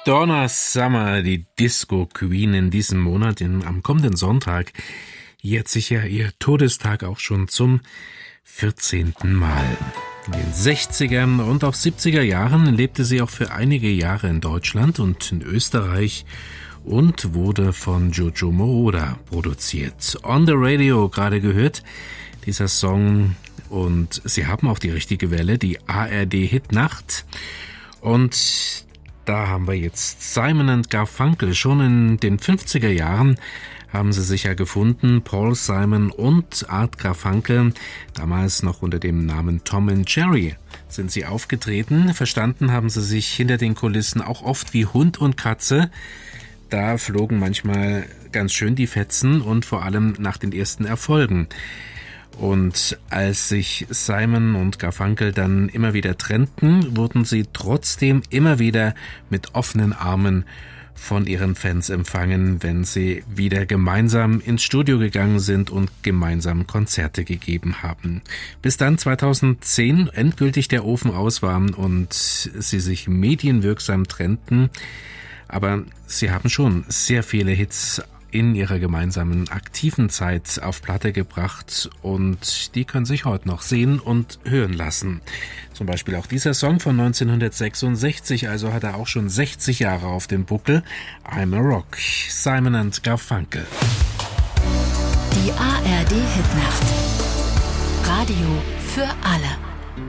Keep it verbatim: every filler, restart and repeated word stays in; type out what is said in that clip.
Donna Summer, die Disco Queen in diesem Monat, in, am kommenden Sonntag, jährt sich ja ihr Todestag auch schon zum vierzehnten Mal. In den sechziger und auch siebziger Jahren lebte sie auch für einige Jahre in Deutschland und in Österreich und wurde von Jojo Moroder produziert. On the Radio gerade gehört, dieser Song, und Sie haben auch die richtige Welle, die A R D Hitnacht. Und da haben wir jetzt Simon and Garfunkel. Schon in den fünfziger Jahren haben sie sich ja gefunden, Paul Simon und Art Garfunkel, damals noch unter dem Namen Tom and Jerry, sind sie aufgetreten. Verstanden haben sie sich hinter den Kulissen auch oft wie Hund und Katze. Da flogen manchmal ganz schön die Fetzen und vor allem nach den ersten Erfolgen. Und als sich Simon und Garfunkel dann immer wieder trennten, wurden sie trotzdem immer wieder mit offenen Armen von ihren Fans empfangen, wenn sie wieder gemeinsam ins Studio gegangen sind und gemeinsam Konzerte gegeben haben. Bis dann zweitausendzehn endgültig der Ofen aus war und sie sich medienwirksam trennten. Aber sie haben schon sehr viele Hits in ihrer gemeinsamen aktiven Zeit auf Platte gebracht und die können sich heute noch sehen und hören lassen. Zum Beispiel auch dieser Song von neunzehnhundertsechsundsechzig, also hat er auch schon sechzig Jahre auf dem Buckel. I'm a Rock, Simon and Garfunkel. Die A R D Hitnacht. Radio für alle.